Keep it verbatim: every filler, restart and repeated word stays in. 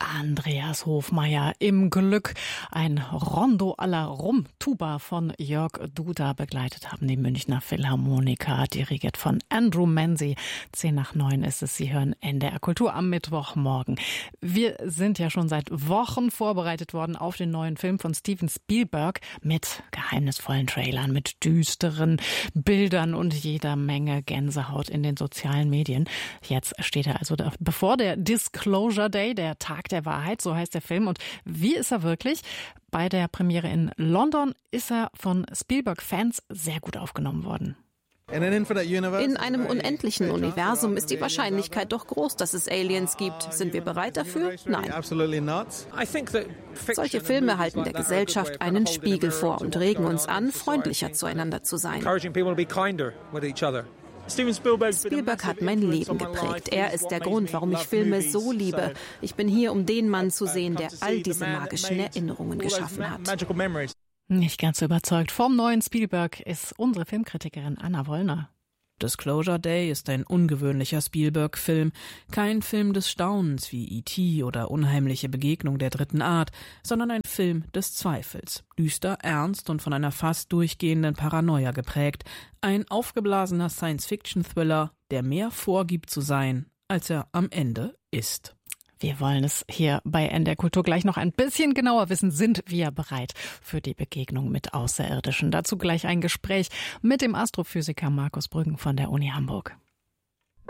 Andreas Hofmeier im Glück. Ein Rondo alla Rum-Tuba von Jörg Duda begleitet haben die Münchner Philharmoniker, dirigiert von Andrew Manzi. Zehn nach neun ist es. Sie hören N D R Kultur am Mittwochmorgen. Wir sind ja schon seit Wochen vorbereitet worden auf den neuen Film von Steven Spielberg mit geheimnisvollen Trailern, mit düsteren Bildern und jeder Menge Gänsehaut in den sozialen Medien. Jetzt steht er also da, bevor der Disclosure Day, der Tag der Wahrheit, so heißt der Film. Und wie ist er wirklich? Bei der Premiere in London ist er von Spielberg-Fans sehr gut aufgenommen worden. In einem unendlichen Universum ist die Wahrscheinlichkeit doch groß, dass es Aliens gibt. Sind wir bereit dafür? Nein. Solche Filme halten der Gesellschaft einen Spiegel vor und regen uns an, freundlicher zueinander zu sein. Spielberg hat mein Leben geprägt. Er ist der Grund, warum ich Filme so liebe. Ich bin hier, um den Mann zu sehen, der all diese magischen Erinnerungen geschaffen hat. Nicht ganz so überzeugt vom neuen Spielberg ist unsere Filmkritikerin Anna Wollner. Disclosure Day ist ein ungewöhnlicher Spielberg-Film, kein Film des Staunens wie E T oder Unheimliche Begegnung der dritten Art, sondern ein Film des Zweifels, düster, ernst und von einer fast durchgehenden Paranoia geprägt, ein aufgeblasener Science-Fiction-Thriller, der mehr vorgibt zu sein, als er am Ende ist. Wir wollen es hier bei N D R Kultur gleich noch ein bisschen genauer wissen. Sind wir bereit für die Begegnung mit Außerirdischen? Dazu gleich ein Gespräch mit dem Astrophysiker Markus Brüggen von der Uni Hamburg.